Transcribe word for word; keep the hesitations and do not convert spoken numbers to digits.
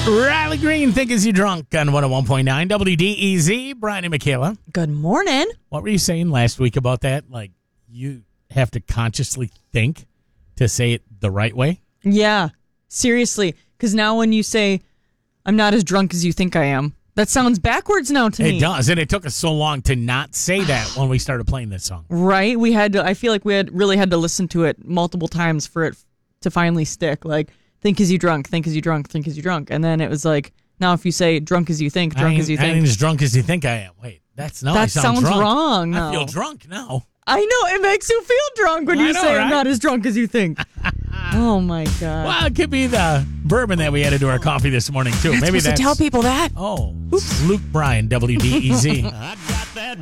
Riley Green, Think Is You Drunk on one oh one point nine W D E Z. Brian and Michaela. Good morning. What were you saying last week about that? Like, you have to consciously think to say it the right way? Yeah, seriously. Because now when you say, I'm not as drunk as you think I am, that sounds backwards now to me. It does, and it took us so long to not say that when we started playing this song. Right? We had to, I feel like we had really had to listen to it multiple times for it to finally stick. Like, think as you drunk, think as you drunk, think as you drunk. And then it was like, now if you say drunk as you think, drunk as you I think. ain't as drunk as you think I am. Wait, that's no, I That sound sounds drunk. wrong now. I feel drunk now. I know, it makes you feel drunk when I you know, say right? I'm not as drunk as you think. Oh my God. Well, it could be the bourbon that we added to our coffee this morning, too. You're Maybe supposed that's to tell people that. Oh, Luke Bryan, W D E Z. I got that